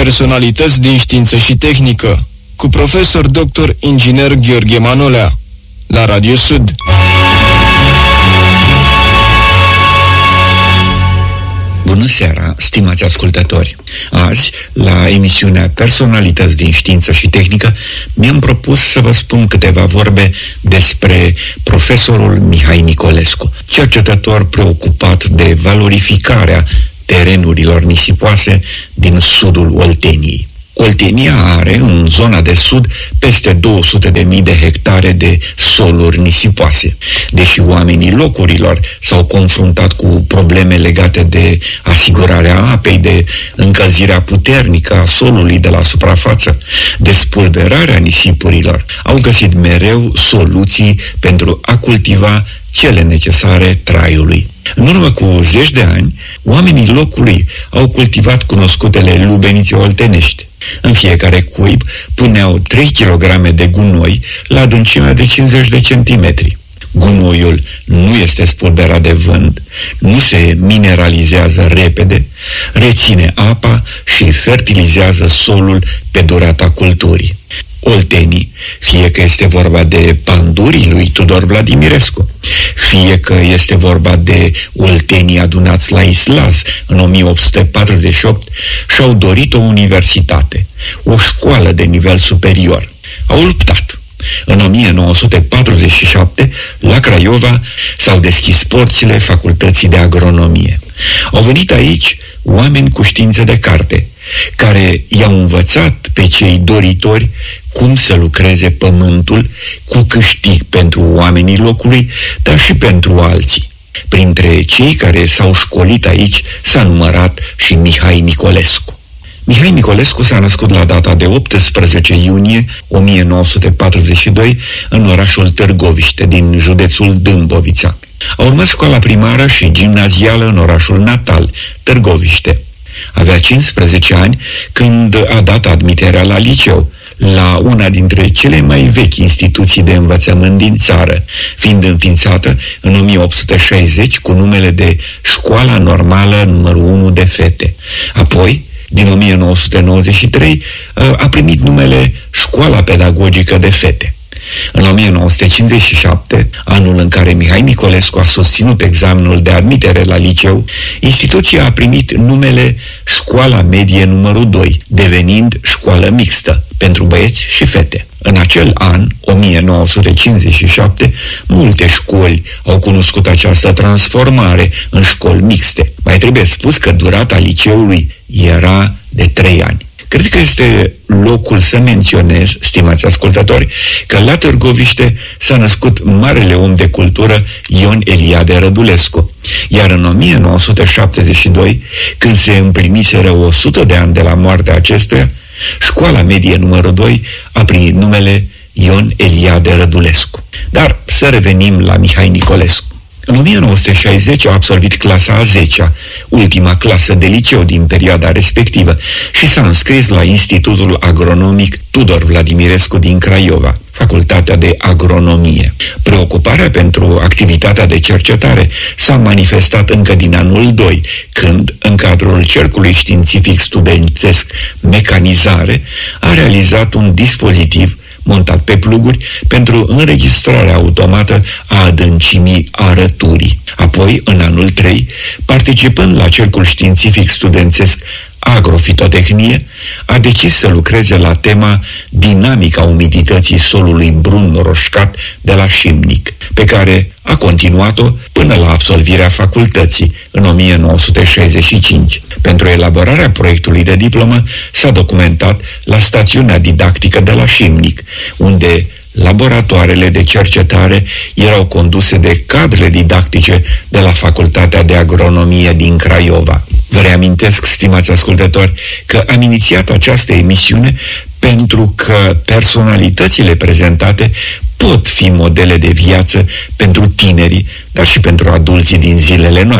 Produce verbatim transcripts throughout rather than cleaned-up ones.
Personalități din știință și tehnică, cu profesor doctor inginer Gheorghe Manolea, la Radio Sud. Bună seara, stimați ascultători! Azi, la emisiunea Personalități din știință și tehnică, mi-am propus să vă spun câteva vorbe despre profesorul Mihai Nicolescu, cercetător preocupat de valorificarea terenurilor nisipoase din sudul Olteniei. Oltenia are, în zona de sud, peste două sute de mii de hectare de soluri nisipoase. Deși oamenii locurilor s-au confruntat cu probleme legate de asigurarea apei, de încălzirea puternică a solului de la suprafață, de spulberarea nisipurilor, au găsit mereu soluții pentru a cultiva cele necesare traiului. În urmă cu zeci de ani, oamenii locului au cultivat cunoscutele lubenițe oltenești. În fiecare cuib puneau trei kilograme de gunoi la adâncimea de cincizeci de centimetri. Gunoiul nu este spulberat de vânt, nu se mineralizează repede, reține apa și fertilizează solul pe durata culturii. Oltenii, fie că este vorba de pandurii lui Tudor Vladimirescu, fie că este vorba de oltenii adunați la Islaz în o mie opt sute patruzeci și opt, și-au dorit o universitate, o școală de nivel superior. Au luptat. În o mie nouă sute patruzeci și șapte, la Craiova, s-au deschis porțile facultății de agronomie. Au venit aici oameni cu științe de carte, care i-au învățat pe cei doritori cum să lucreze pământul cu câștig pentru oamenii locului, dar și pentru alții. Printre cei care s-au școlit aici s-a numărat și Mihai Nicolescu. Mihai Nicolescu s-a născut la data de optsprezece iunie o mie nouă sute patruzeci și doi în orașul Târgoviște, din județul Dâmbovița. A urmat școala primară și gimnazială în orașul natal, Târgoviște. Avea cincisprezece ani când a dat admiterea la liceu, la una dintre cele mai vechi instituții de învățământ din țară, fiind înființată în o mie opt sute șaizeci cu numele de Școala Normală numărul unu de Fete. Apoi, din o mie nouă sute nouăzeci și trei, a primit numele Școala Pedagogică de Fete. În o mie nouă sute cincizeci și șapte, anul în care Mihai Nicolescu a susținut examenul de admitere la liceu, instituția a primit numele Școala Medie numărul doi, devenind școală mixtă pentru băieți și fete. În acel an, o mie nouă sute cincizeci și șapte, multe școli au cunoscut această transformare în școli mixte. Mai trebuie spus că durata liceului era de trei ani. Cred că este locul să menționez, stimați ascultători, că la Târgoviște s-a născut marele om de cultură Ion Eliade Rădulescu, iar în o mie nouă sute șaptezeci și doi, când se împliniseră o sută de ani de la moartea acestuia, școala medie numărul doi a primit numele Ion Eliade Rădulescu. Dar să revenim la Mihai Nicolescu. În o mie nouă sute șaizeci a absolvit clasa a zecea, ultima clasă de liceu din perioada respectivă, și s-a înscris la Institutul Agronomic Tudor Vladimirescu din Craiova, Facultatea de Agronomie. Preocuparea pentru activitatea de cercetare s-a manifestat încă din anul doi, când, în cadrul Cercului Științific Studențesc Mecanizare, a realizat un dispozitiv montat pe pluguri pentru înregistrarea automată a adâncimii arăturii. Apoi, în anul trei, participând la Cercul Științific Studențesc Agrofitotehnie, a decis să lucreze la tema dinamica umidității solului brun roșcat de la Șimnic, pe care a continuat-o până la absolvirea facultății în o mie nouă sute șaizeci și cinci. Pentru elaborarea proiectului de diplomă s-a documentat la stațiunea didactică de la Șimnic, unde laboratoarele de cercetare erau conduse de cadre didactice de la Facultatea de Agronomie din Craiova. Vă reamintesc, stimați ascultători, că am inițiat această emisiune pentru că personalitățile prezentate pot fi modele de viață pentru tinerii, dar și pentru adulții din zilele noastre.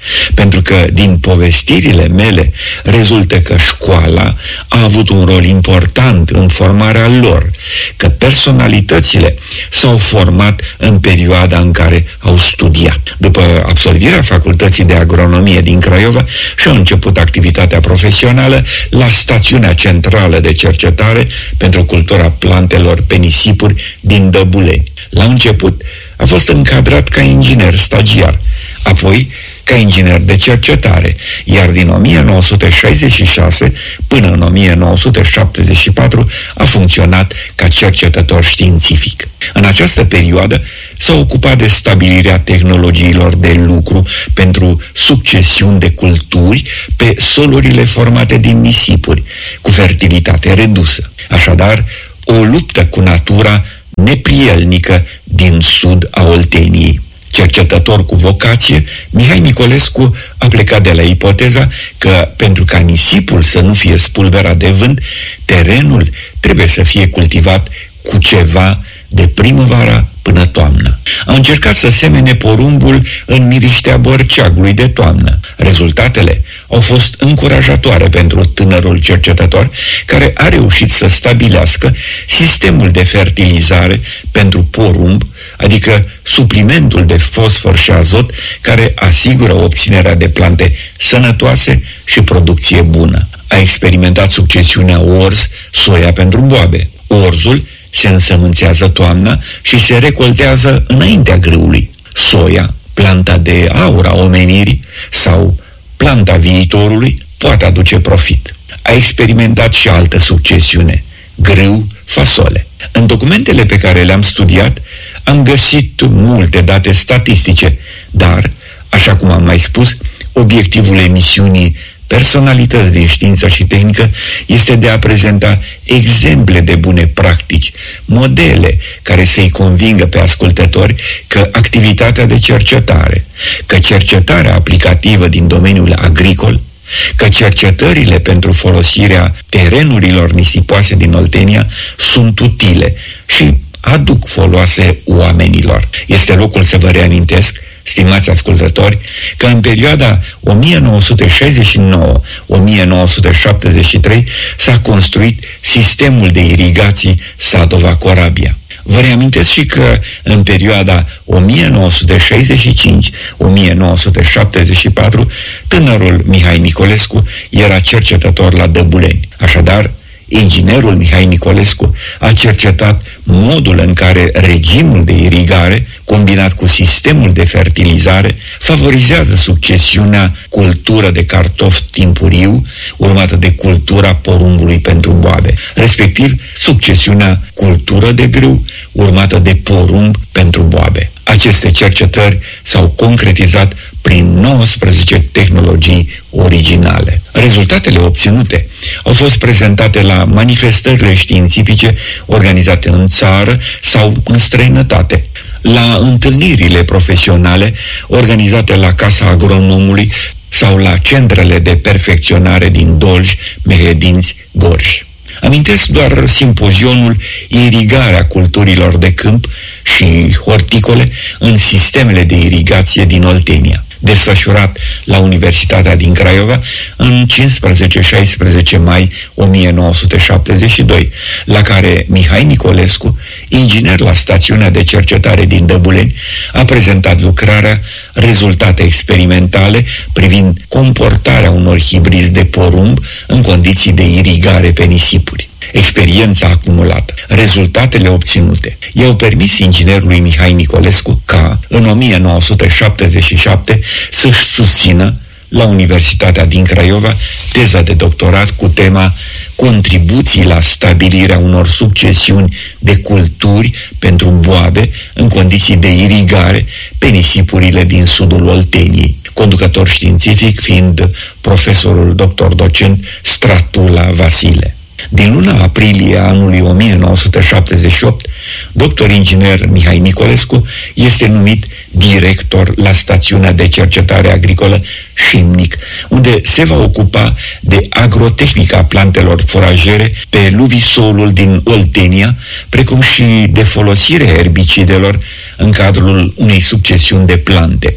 pentru că din povestirile mele rezultă că școala a avut un rol important în formarea lor, că personalitățile s-au format în perioada în care au studiat. După absolvirea Facultății de Agronomie din Craiova și-au început activitatea profesională la Stațiunea Centrală de Cercetare pentru Cultura Plantelor pe nisipuri din Dăbuleni. La început a fost încadrat ca inginer stagiar, apoi ca inginer de cercetare, iar din o mie nouă sute șaizeci și șase până în o mie nouă sute șaptezeci și patru a funcționat ca cercetător științific. În această perioadă s-a ocupat de stabilirea tehnologiilor de lucru pentru succesiuni de culturi pe solurile formate din nisipuri, cu fertilitate redusă. Așadar, o luptă cu natura neprielnică din sud a Olteniei. Cercetător cu vocație, Mihai Nicolescu a plecat de la ipoteza că, pentru ca nisipul să nu fie spulberat de vânt, terenul trebuie să fie cultivat cu ceva de primăvara până toamnă. A încercat să semene porumbul în miriștea borceagului de toamnă. Rezultatele au fost încurajatoare pentru tânărul cercetător, care a reușit să stabilească sistemul de fertilizare pentru porumb, adică suplimentul de fosfor și azot care asigură obținerea de plante sănătoase și producție bună. A experimentat succesiunea orz, soia pentru boabe. Orzul se însămânțează toamna și se recoltează înaintea grâului. Soia, planta de aur a omenirii sau planta viitorului, poate aduce profit. A experimentat și altă succesiune, grâu, fasole. În documentele pe care le-am studiat, am găsit multe date statistice, dar, așa cum am mai spus, obiectivul emisiunii Personalități din știință și tehnică este de a prezenta exemple de bune practici, modele care să-i convingă pe ascultători că activitatea de cercetare, că cercetarea aplicativă din domeniul agricol, că cercetările pentru folosirea terenurilor nisipoase din Oltenia sunt utile și aduc foloase oamenilor. Este locul să vă reamintesc, stimați ascultători, că în perioada o mie nouă sute șaizeci și nouă - o mie nouă sute șaptezeci și trei s-a construit sistemul de irigații Sadova-Corabia. Vă reamintesc și că în perioada o mie nouă sute șaizeci și cinci - o mie nouă sute șaptezeci și patru tânărul Mihai Nicolescu era cercetător la Dăbuleni. Așadar, inginerul Mihai Nicolescu a cercetat modul în care regimul de irigare, combinat cu sistemul de fertilizare, favorizează succesiunea cultură de cartof timpuriu, urmată de cultura porumbului pentru boabe, respectiv succesiunea cultură de grâu, urmată de porumb pentru boabe. Aceste cercetări s-au concretizat prin nouăsprezece tehnologii originale. Rezultatele obținute au fost prezentate la manifestările științifice organizate în țară sau în străinătate, la întâlnirile profesionale organizate la Casa Agronomului sau la centrele de perfecționare din Dolj, Mehedinți, Gorj. Amintesc doar simpozionul Irigarea culturilor de câmp și horticole în sistemele de irigație din Oltenia, desfășurat la Universitatea din Craiova în cincisprezece șaisprezece mai o mie nouă sute șaptezeci și doi, la care Mihai Nicolescu, inginer la Stațiunea de Cercetare din Dăbuleni, a prezentat lucrarea Rezultate experimentale privind comportarea unor hibrizi de porumb în condiții de irigare pe nisipuri. Experiența acumulată, rezultatele obținute, i-au permis inginerului Mihai Nicolescu ca, în o mie nouă sute șaptezeci și șapte, să-și susțină la Universitatea din Craiova teza de doctorat cu tema Contribuții la stabilirea unor succesiuni de culturi pentru boabe în condiții de irigare pe nisipurile din sudul Olteniei, conducător științific fiind profesorul doctor docent Stratula Vasile. Din luna aprilie anului o mie nouă sute șaptezeci și opt, doctor inginer Mihai Nicolescu este numit director la Stațiunea de Cercetare Agricolă Șimnic, unde se va ocupa de agrotehnica plantelor forajere pe luvisolul din Oltenia, precum și de folosirea erbicidelor în cadrul unei succesiuni de plante,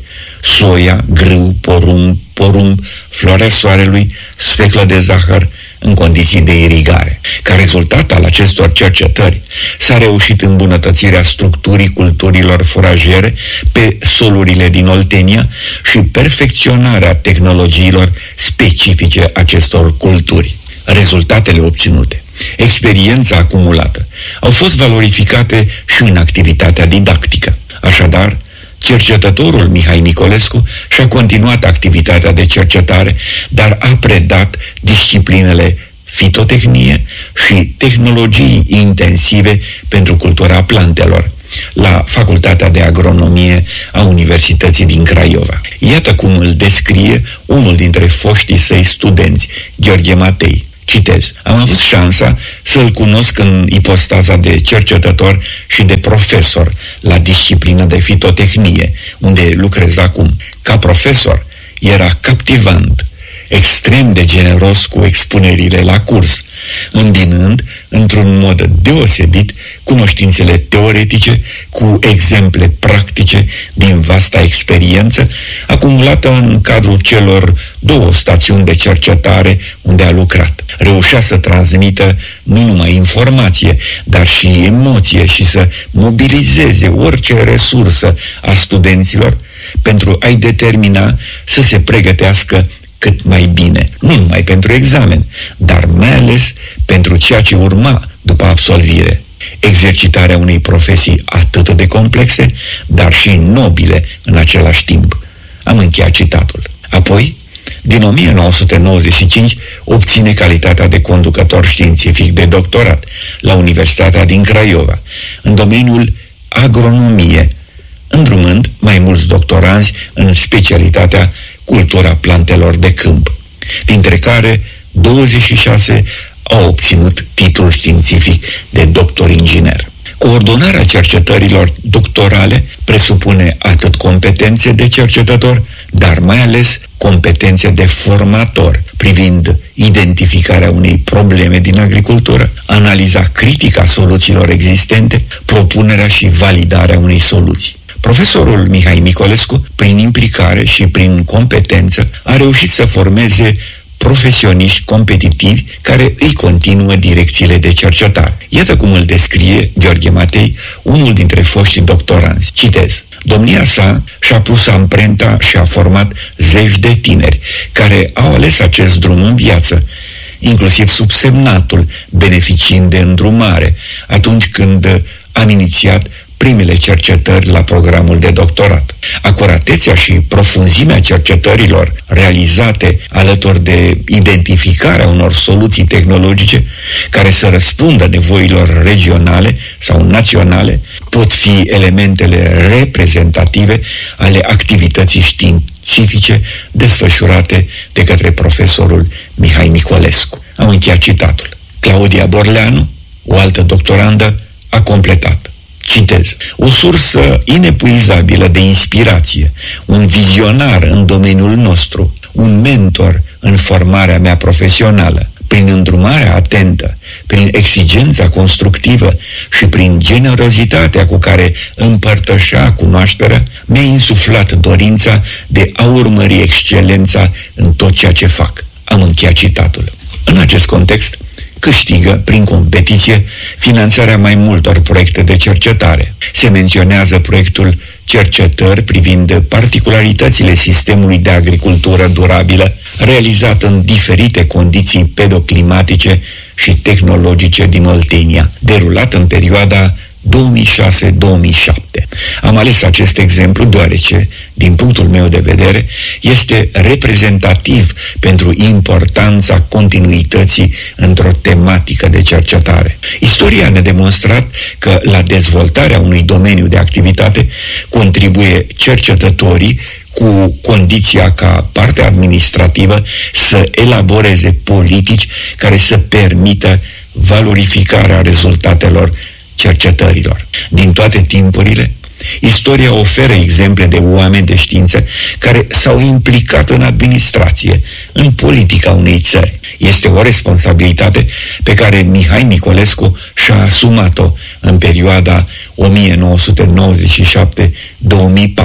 soia, grâu, porumb, porumb, floarea soarelui, sfeclă de zahăr, în condiții de irigare. Ca rezultat al acestor cercetări, s-a reușit îmbunătățirea structurii culturilor furajere pe solurile din Oltenia și perfecționarea tehnologiilor specifice acestor culturi. Rezultatele obținute, experiența acumulată, au fost valorificate și în activitatea didactică. Așadar, cercetătorul Mihai Nicolescu și-a continuat activitatea de cercetare, dar a predat disciplinele fitotehnie și tehnologii intensive pentru cultura plantelor la Facultatea de Agronomie a Universității din Craiova. Iată cum îl descrie unul dintre foștii săi studenți, Gheorghe Matei. Citez: am avut șansa să-l cunosc în ipostaza de cercetător și de profesor la disciplina de fitotehnie, unde lucrez acum. Ca profesor, era captivant, extrem de generos cu expunerile la curs, îmbinând într-un mod deosebit cunoștințele teoretice cu exemple practice din vasta experiență acumulată în cadrul celor două stațiuni de cercetare unde a lucrat. Reușea să transmită nu numai informație, dar și emoție și să mobilizeze orice resursă a studenților pentru a-i determina să se pregătească cât mai bine, nu numai pentru examen, dar mai ales pentru ceea ce urma după absolvire. Exercitarea unei profesii atât de complexe, dar și nobile în același timp. Am încheiat citatul. Apoi, din o mie nouă sute nouăzeci și cinci, obține calitatea de conducător științific de doctorat la Universitatea din Craiova, în domeniul agronomie, îndrumând mai mulți doctoranzi în specialitatea cultura plantelor de câmp, dintre care douăzeci și șase au obținut titlul științific de doctor inginer. Coordonarea cercetărilor doctorale presupune atât competențe de cercetător, dar mai ales competențe de formator, privind identificarea unei probleme din agricultură, analiza critică a soluțiilor existente, propunerea și validarea unei soluții. Profesorul Mihai Nicolescu, prin implicare și prin competență, a reușit să formeze profesioniști competitivi care îi continuă direcțiile de cercetare. Iată cum îl descrie Gheorghe Matei, unul dintre foștii doctoranți. Citez: domnia sa și-a pus amprenta și a format zeci de tineri care au ales acest drum în viață, inclusiv subsemnatul, beneficiind de îndrumare atunci când am inițiat primele cercetări la programul de doctorat. Acuratețea și profunzimea cercetărilor realizate alături de identificarea unor soluții tehnologice care să răspundă nevoilor regionale sau naționale pot fi elementele reprezentative ale activității științifice desfășurate de către profesorul Mihai Nicolescu. Am încheiat citatul. Claudia Borleanu, o altă doctorandă, a completat. Citez: o sursă inepuizabilă de inspirație, un vizionar în domeniul nostru, un mentor în formarea mea profesională. Prin îndrumarea atentă, prin exigența constructivă și prin generozitatea cu care împărtășea cunoașterea, mi-a insuflat dorința de a urmări excelența în tot ceea ce fac. Am încheiat citatul. În acest context, câștigă, prin competiție, finanțarea mai multor proiecte de cercetare. Se menționează proiectul cercetări privind particularitățile sistemului de agricultură durabilă, realizat în diferite condiții pedoclimatice și tehnologice din Oltenia, derulat în perioada două mii șase două mii șapte. Am ales acest exemplu deoarece, din punctul meu de vedere, este reprezentativ pentru importanța continuității într-o tematică de cercetare. Istoria ne-a demonstrat că la dezvoltarea unui domeniu de activitate contribuie cercetătorii, cu condiția ca partea administrativă să elaboreze politici care să permită valorificarea rezultatelor cercetărilor. Din toate timpurile, istoria oferă exemple de oameni de știință care s-au implicat în administrație, în politica unei țări. Este o responsabilitate pe care Mihai Nicolescu și-a asumat-o în perioada o mie nouă sute nouăzeci și șapte două mii patru,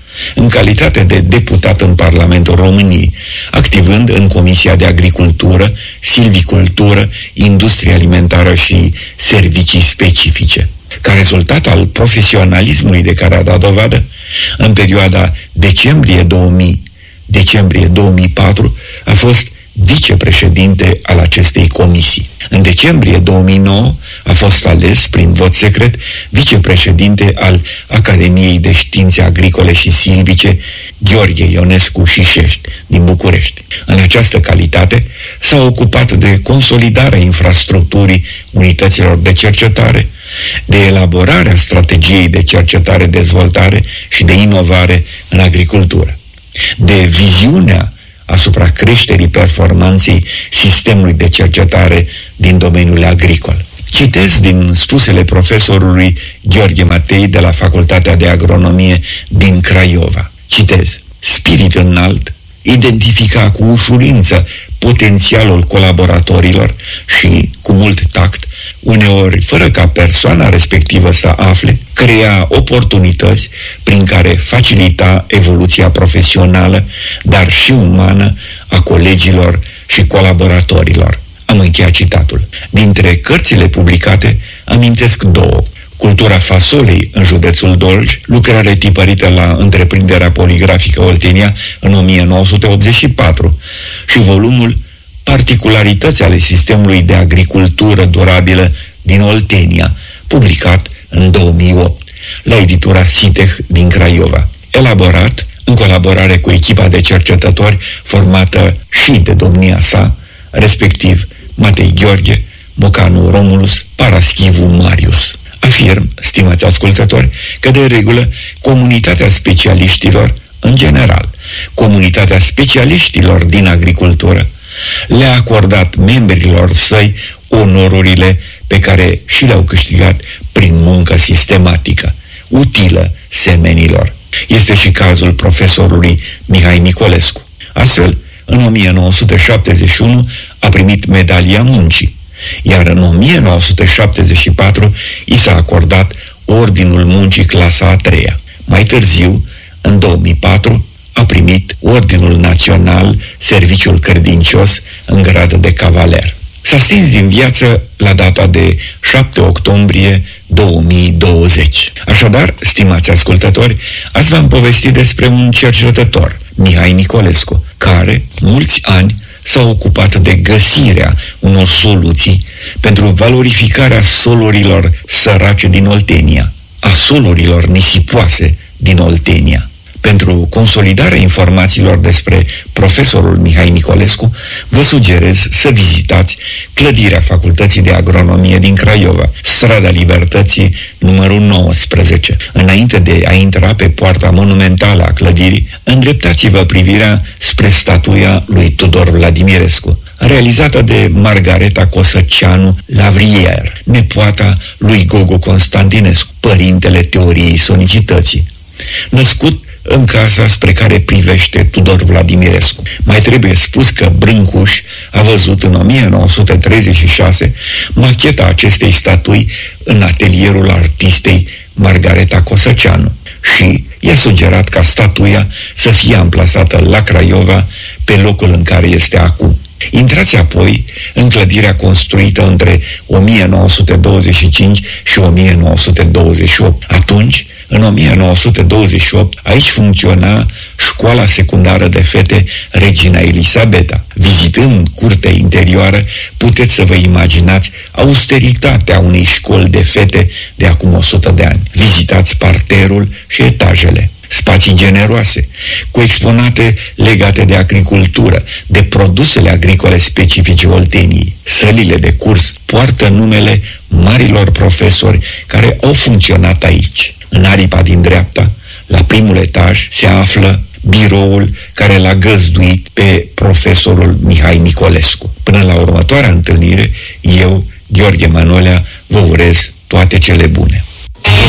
în calitate de deputat în Parlamentul României, activând în Comisia de Agricultură, Silvicultură, Industrie Alimentară și Servicii Specifice. Ca rezultat al profesionalismului de care a dat dovadă, în perioada decembrie două mii decembrie două mii patru a fost vicepreședinte al acestei comisii. În decembrie două mii nouă a fost ales prin vot secret vicepreședinte al Academiei de Științe Agricole și Silvice Gheorghe Ionescu Șișești din București. În această calitate s-a ocupat de consolidarea infrastructurii unităților de cercetare, de elaborarea strategiei de cercetare-dezvoltare și de inovare în agricultură, de viziunea asupra creșterii performanței sistemului de cercetare din domeniul agricol. Citez din spusele profesorului Gheorghe Matei de la Facultatea de Agronomie din Craiova. Citez: spirit înalt, identifica cu ușurință potențialul colaboratorilor și, cu mult tact, uneori fără ca persoana respectivă să afle, crea oportunități prin care facilita evoluția profesională, dar și umană a colegilor și colaboratorilor. Am încheiat citatul. Dintre cărțile publicate amintesc două: Cultura fasolei în județul Dolj, lucrare tipărită la Întreprinderea Poligrafică Oltenia în o mie nouă sute optzeci și patru, și volumul Particularități ale sistemului de agricultură durabilă din Oltenia, publicat în două mii opt, la editura Siteh din Craiova, elaborat în colaborare cu echipa de cercetători formată și de domnia sa, respectiv Matei Gheorghe, Mocanu Romulus, Paraschivu Marius. Afirm, stimați ascultători, că de regulă comunitatea specialiștilor, în general, comunitatea specialiștilor din agricultură, le-a acordat membrilor săi onorurile pe care și le-au câștigat prin muncă sistematică, utilă semenilor. Este și cazul profesorului Mihai Nicolescu. Astfel, în o mie nouă sute șaptezeci și unu a primit medalia muncii, iar în o mie nouă sute șaptezeci și patru i s-a acordat Ordinul Muncii clasa a treia. Mai târziu, în două mii patru, a primit Ordinul Național Serviciul Credincios în grad de cavaler. S-a stins din viață la data de șapte octombrie două mii douăzeci. Așadar, stimați ascultători, azi v-am povestit despre un cercetător, Mihai Nicolescu, care, mulți ani, s-a ocupat de găsirea unor soluții pentru valorificarea solurilor sărace din Oltenia, a solurilor nisipoase din Oltenia. Pentru consolidarea informațiilor despre profesorul Mihai Nicolescu, vă sugerez să vizitați clădirea Facultății de Agronomie din Craiova, strada Libertății numărul nouăsprezece. Înainte de a intra pe poarta monumentală a clădirii, îndreptați-vă privirea spre statuia lui Tudor Vladimirescu, realizată de Margareta Cosăceanu Lavrier, nepoata lui Gogo Constantinescu, părintele teoriei sonicității. Născut în casa spre care privește Tudor Vladimirescu. Mai trebuie spus că Brâncuș a văzut în o mie nouă sute treizeci și șase macheta acestei statui în atelierul artistei Margareta Cosăceanu și i-a sugerat ca statuia să fie amplasată la Craiova, pe locul în care este acum. Intrați apoi în clădirea construită între o mie nouă sute douăzeci și cinci și o mie nouă sute douăzeci și opt. Atunci, în o mie nouă sute douăzeci și opt, aici funcționa școala secundară de fete Regina Elisabeta. Vizitând curtea interioară, puteți să vă imaginați austeritatea unei școli de fete de acum o sută de ani. Vizitați parterul și etajele. Spații generoase, cu exponate legate de agricultură, de produsele agricole specifice Olteniei. Sălile de curs poartă numele marilor profesori care au funcționat aici. În aripa din dreapta, la primul etaj, se află biroul care l-a găzduit pe profesorul Mihai Nicolescu. Până la următoarea întâlnire, eu, Gheorghe Manolea, vă urez toate cele bune.